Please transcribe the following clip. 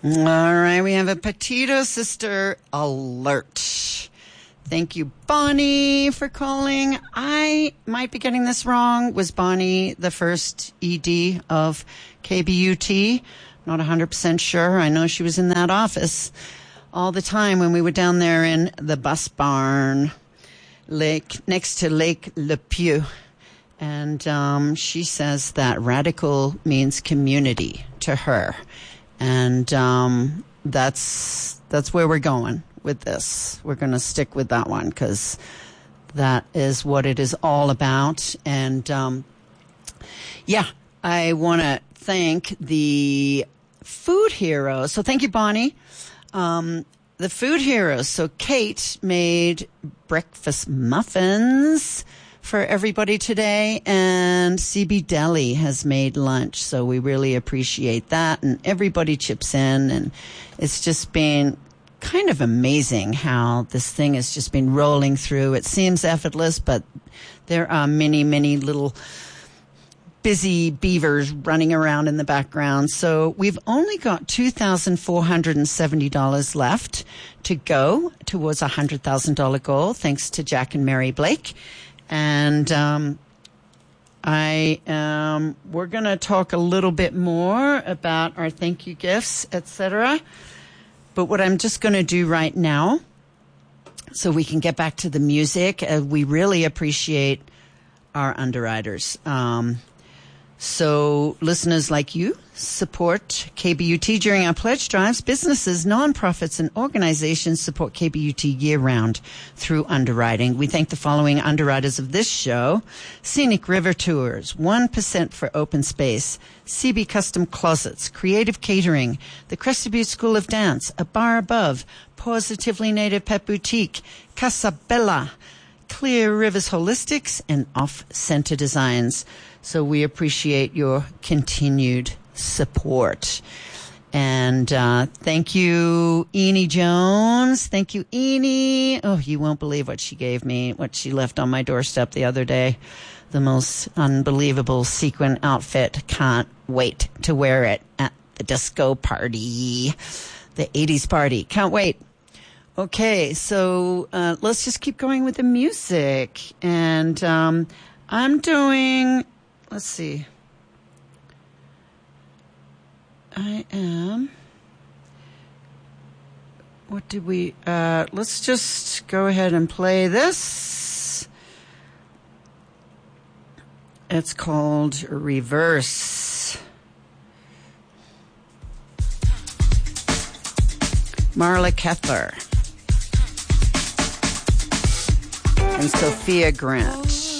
All right, we have a Petito Sister alert. Thank you, Bonnie, for calling. I might be getting this wrong. Was Bonnie the first ED of KBUT? Not 100% sure. I know she was in that office all the time when we were down there in the bus barn, next to Lake Le Pieux. And she says that radical means community to her. And that's where we're going with this. We're going to stick with that one because that is what it is all about. And I want to thank the food heroes. So thank you, Bonnie. The food heroes. So Kate made breakfast muffins for everybody today, and CB Deli has made lunch. So we really appreciate that, and everybody chips in, and it's just been kind of amazing how this thing has just been rolling through. It seems effortless, but there are many, many little busy beavers running around in the background. So we've only got $2,470 left to go towards a $100,000 goal, thanks to Jack and Mary Blake. And we're going to talk a little bit more about our thank you gifts, etc. But what I'm just going to do right now, so we can get back to the music, we really appreciate our underwriters. So listeners like you support KBUT during our pledge drives. Businesses, nonprofits, and organizations support KBUT year-round through underwriting. We thank the following underwriters of this show: Scenic River Tours, 1% for Open Space, CB Custom Closets, Creative Catering, the Crested Butte School of Dance, A Bar Above, Positively Native Pet Boutique, Casa Bella, Clear Rivers Holistics, and Off Center Designs. So we appreciate your continued support. And thank you, Eni Jones. Thank you, Eni. Oh, you won't believe what she gave me, what she left on my doorstep the other day. The most unbelievable sequin outfit. Can't wait to wear it at the disco party, the 80s party. Can't wait. Okay, so let's just keep going with the music. And I'm doing... Let's see. What did we, let's just go ahead and play this. It's called Reverse. Marla Kethler and Sophia Grant.